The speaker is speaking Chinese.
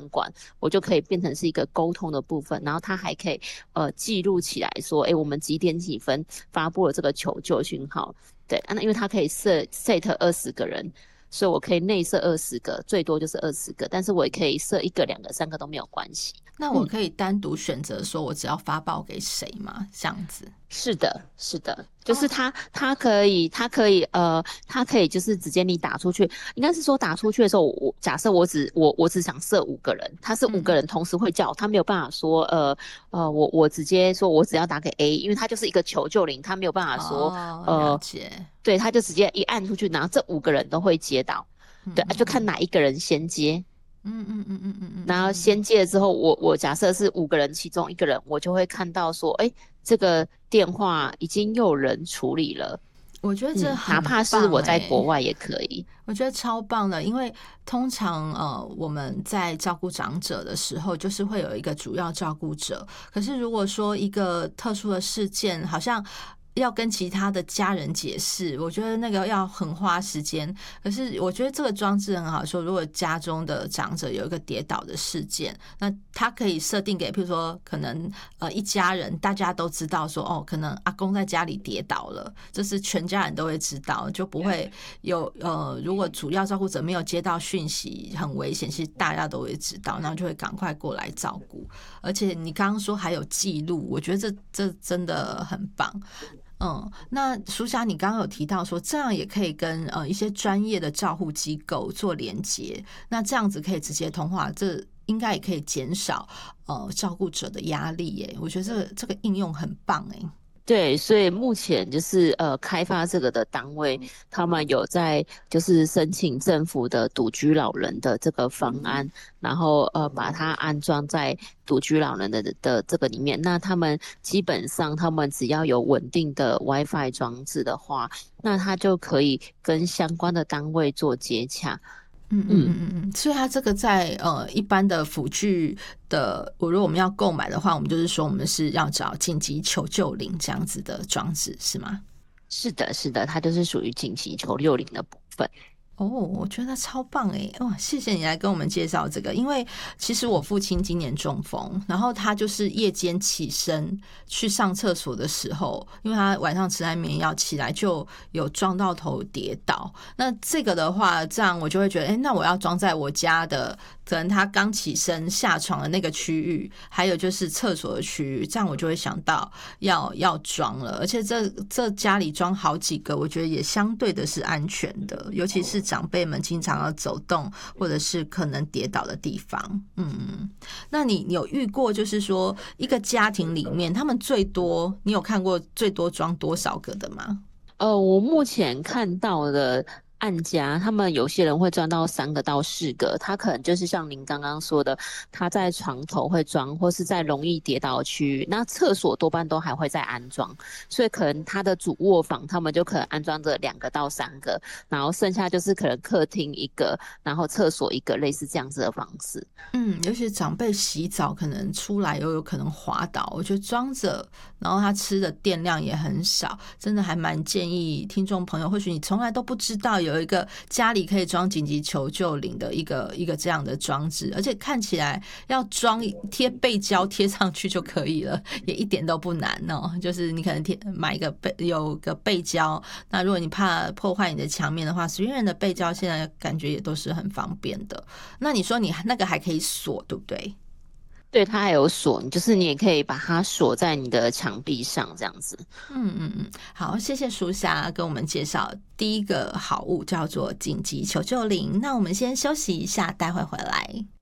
管，我就可以变成是一个沟通的部分，然后它还可以记录起来说，我们几点几分发布了这个求救讯号。对，那因为它可以set 20个人，所以我可以内设20个，最多就是20个，但是我也可以设1个、2个、3个都没有关系。 那我可以单独选择说我只要发报给谁吗？这样子？ 是的，是的，就是它可以就是直接你打出去，应该是说打出去的时候，假设我只想设5个人，他是5个人同时会叫，他没有办法说我直接说我只要打给 A， 因为他就是一个求救铃，他没有办法说了解， 对，他就直接一按出去，然后这5个人都会接到，对，就看哪一个人先接。然后先接了之后，我假设是5个人，其中1个人，我就会看到说，这个电话已经有人处理了。 我觉得这很棒哪怕是我在国外也可以。 我觉得超棒的，因为通常我们在照顾长者的时候，就是会有一个主要照顾者。可是如果说一个特殊的事件，好像要跟其他的家人解释，我觉得那个要很花时间。可是我觉得这个装置很好说，如果家中的长者有一个跌倒的事件，那他可以设定给，譬如说可能一家人大家都知道说，可能阿公在家里跌倒了，这是全家人都会知道，就不会有如果主要照顾者没有接到讯息很危险，其实大家都会知道，然后就会赶快过来照顾。而且你刚刚说还有记录，我觉得这真的很棒。那淑霞，你刚刚有提到说，这样也可以跟一些专业的照护机构做连结，那这样子可以直接通话，这应该也可以减少照顾者的压力耶。我觉得这个应用很棒耶。 对，所以目前就是开发这个的单位，他们有在就是申请政府的独居老人的这个方案，然后把它安装在独居老人的这个里面。那他们基本上他们只要有稳定的 WiFi 装置的话，那他就可以跟相关的单位做接洽。 所以它这个在一般的辅具的，如果我们要购买的话，我们就是说我们是要找紧急求救铃这样子的装置是吗？ 是的，是的，它就是属于紧急求救铃的部分。 我觉得超棒诶！谢谢你来跟我们介绍这个，因为其实我父亲今年中风，然后他就是夜间起身去上厕所的时候，因为他晚上吃安眠药起来就有撞到头跌倒。那这个的话，这样我就会觉得，那我要装在我家的，可能他刚起身下床的那个区域，还有就是厕所的区域，这样我就会想到要装了。而且这家里装好几个，我觉得也相对的是安全的，尤其是长辈们经常要走动或者是可能跌倒的地方。那你有遇过就是说一个家庭里面他们最多，你有看过最多装多少个的吗？ 我目前看到的案家，他们有些人会装到3个到4个，他可能就是像您刚刚说的，他在床头会装，或是在容易跌倒的区域，那厕所多半都还会再安装，所以可能他的主卧房他们就可能安装着2个到3个，然后剩下就是可能客厅1个，然后厕所1个，类似这样子的方式。 尤其长辈洗澡可能出来又有可能滑倒，我觉得装着，然后他吃的电量也很少，真的还蛮建议听众朋友，或许你从来都不知道有一个家里可以装紧急求救铃的一个这样的装置，而且看起来要装贴背胶贴上去就可以了，也一点都不难哦。就是你可能买有个背胶，那如果你怕破坏你的墙面的话，10元的背胶现在感觉也都是很方便的。那你说你那个还可以锁，对不对？ 对，它还有锁，就是你也可以把它锁在你的墙壁上这样子。 好，谢谢淑霞跟我们介绍第一个好物叫做紧急求救铃。那我们先休息一下，待会回来。